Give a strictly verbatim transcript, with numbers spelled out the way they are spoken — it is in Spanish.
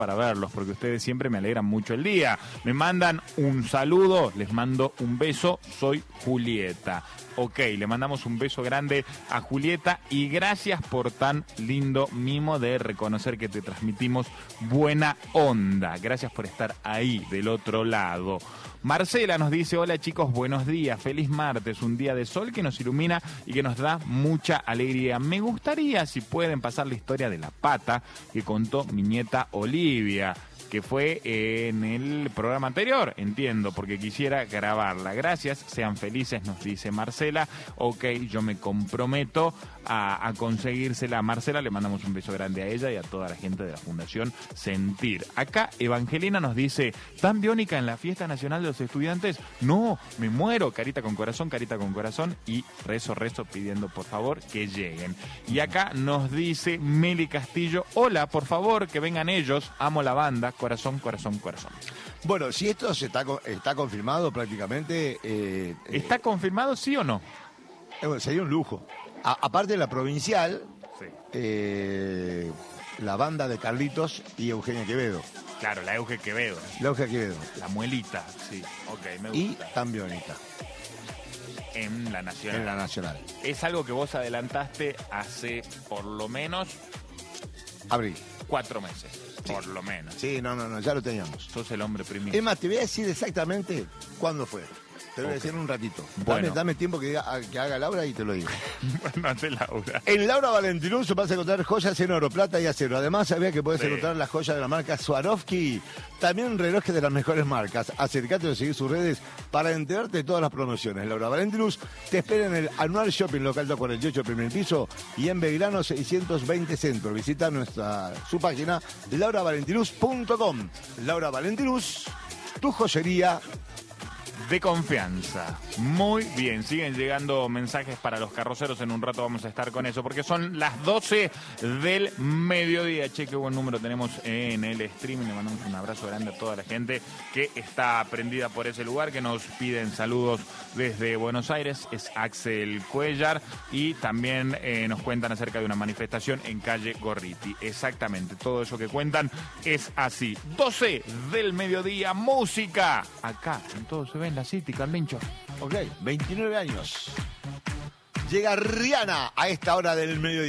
para verlos, porque ustedes siempre me alegran mucho el día. Me mandan un saludo, les mando un beso, soy Julieta. Ok, le mandamos un beso grande a Julieta y gracias por tan lindo mimo de reconocer que te transmitimos buena onda. Gracias por estar ahí del otro lado. Marcela nos dice, hola chicos, buenos días, feliz martes, un día de sol que nos ilumina y que nos da mucha alegría. Me gustaría si pueden pasar la historia de la pata que contó mi nieta Olivia, que fue en el programa anterior, entiendo, porque quisiera grabarla. Gracias, sean felices, nos dice Marcela. Ok, yo me comprometo a, a conseguírsela a Marcela. Le mandamos un beso grande a ella y a toda la gente de la Fundación Sentir. Acá Evangelina nos dice, ¿tan biónica en la Fiesta Nacional de los Estudiantes? No, me muero. Carita con corazón, carita con corazón. Y rezo, rezo pidiendo por favor que lleguen. Y acá nos dice Meli Castillo, hola, por favor, que vengan ellos. Amo la banda. Corazón, corazón, corazón. Bueno, si esto se está, está confirmado prácticamente... Eh, ¿Está eh, confirmado sí o no? Eh, bueno, sería un lujo. A, aparte de la provincial, sí. eh, la banda de Carlitos y Eugenia Quevedo. Claro, la Euge Quevedo. La Euge Quevedo. La muelita, sí. Ok, me gusta. Y tan biónica. En la Nacional. En la Nacional. Es algo que vos adelantaste hace por lo menos... Abril. Cuatro meses. Sí. Por lo menos. Sí, no, no, no, ya lo teníamos. Sos el hombre primicio. Es más, te voy a decir exactamente cuándo fue. Te voy okay. a decir en un ratito. Bueno. Dame, dame tiempo que, diga, que haga Laura y te lo digo. Bueno, hace Laura. En Laura Valentinus vas a encontrar joyas en oro, plata y acero. Además, sabías que puedes sí. encontrar las joyas de la marca Swarovski. También relojes de las mejores marcas. Acercate a seguir sus redes para enterarte de todas las promociones. Laura Valentinus te espera en el Anual Shopping Local dos cuarenta y ocho, primer piso, y en Belgrano seiscientos veinte Centro. Visita nuestra su página laura valentinus punto com. Laura Valentinus, tu joyería de confianza. Muy bien, siguen llegando mensajes para los carroceros, en un rato vamos a estar con eso, porque son las doce del mediodía. Che, qué buen número tenemos en el streaming. Le mandamos un abrazo grande a toda la gente que está prendida por ese lugar, que nos piden saludos desde Buenos Aires. Es Axel Cuellar y también eh, nos cuentan acerca de una manifestación en calle Gorriti. Exactamente, todo eso que cuentan es así. doce del mediodía, música. Acá, en todo se ve en la City, Carlincho. Ok, veintinueve años. Llega Rihanna a esta hora del mediodía.